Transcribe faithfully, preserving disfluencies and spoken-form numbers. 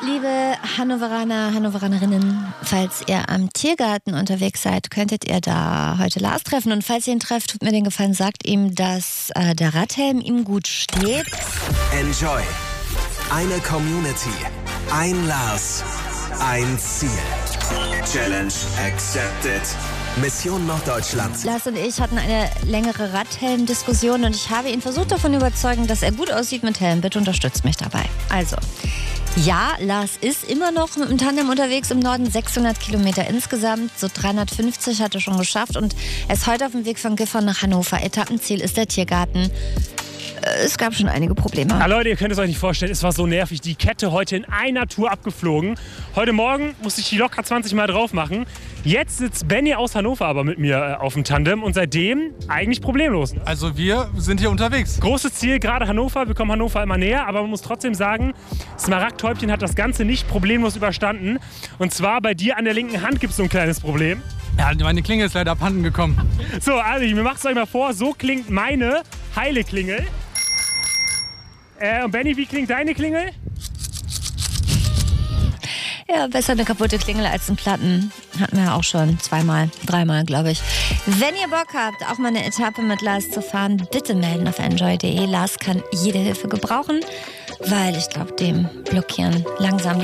liebe Hannoveraner, Hannoveranerinnen, falls ihr am Tiergarten unterwegs seid, könntet ihr da heute Lars treffen. Und falls ihr ihn trefft, tut mir den Gefallen, sagt ihm, dass äh, der Radhelm ihm gut steht. Enjoy. Eine Community. Ein Lars. Ein Ziel. Challenge accepted. Mission Norddeutschland. Lars und ich hatten eine längere Radhelm-Diskussion und ich habe ihn versucht davon überzeugen, dass er gut aussieht mit Helm. Bitte unterstützt mich dabei. Also, ja, Lars ist immer noch mit dem Tandem unterwegs im Norden. sechshundert Kilometer insgesamt, so dreihundertfünfzig hat er schon geschafft und er ist heute auf dem Weg von Gifhorn nach Hannover. Etappenziel ist der Tiergarten. Es gab schon einige Probleme. Ja, Leute, ihr könnt es euch nicht vorstellen, es war so nervig. Die Kette heute in einer Tour abgeflogen. Heute Morgen musste ich die locker zwanzig Mal drauf machen. Jetzt sitzt Benny aus Hannover aber mit mir auf dem Tandem und seitdem eigentlich problemlos. Also wir sind hier unterwegs. Großes Ziel, gerade Hannover. Wir kommen Hannover immer näher, aber man muss trotzdem sagen, Smaragdhäubchen hat das Ganze nicht problemlos überstanden. Und zwar bei dir an der linken Hand gibt es so ein kleines Problem. Ja, meine Klingel ist leider abhanden gekommen. So, also ich mache es euch mal vor, so klingt meine heile Klingel. Äh, und Benny, wie klingt deine Klingel? Ja, besser eine kaputte Klingel als einen Platten. Hatten wir ja auch schon zweimal, dreimal, glaube ich. Wenn ihr Bock habt, auch mal eine Etappe mit Lars zu fahren, bitte melden auf enjoy punkt de. Lars kann jede Hilfe gebrauchen, weil ich glaube, dem blockieren langsam die